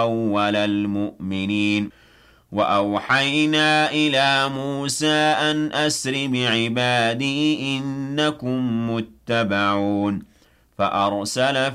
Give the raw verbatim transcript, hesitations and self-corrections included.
أَوَّلَ الْمُؤْمِنِينَ وَأَوْحَيْنَا إِلَىٰ مُوسَىٰ أَنْ أَسْرِ بِعِبَادِي إِنَّكُم مُّتَّبَعُونَ فَأَرْسَلَ